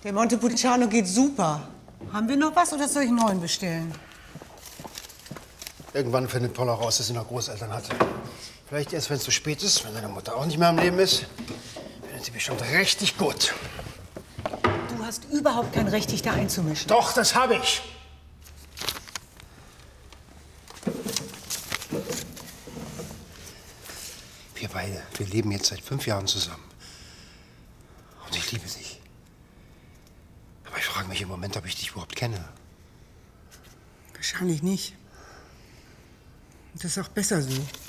Der Montepulciano geht super. Haben wir noch was oder soll ich einen neuen bestellen? Irgendwann findet Paula raus, dass sie noch Großeltern hatte. Vielleicht erst, wenn es zu spät ist, wenn deine Mutter auch nicht mehr am Leben ist. Findet sie bestimmt richtig gut. Du hast überhaupt kein Recht, dich da einzumischen. Doch, das habe ich. Wir beide, wir leben jetzt seit 5 Jahren zusammen. Und ich liebe dich. Aber ich frage mich im Moment, ob ich dich überhaupt kenne. Wahrscheinlich nicht. Das ist auch besser so.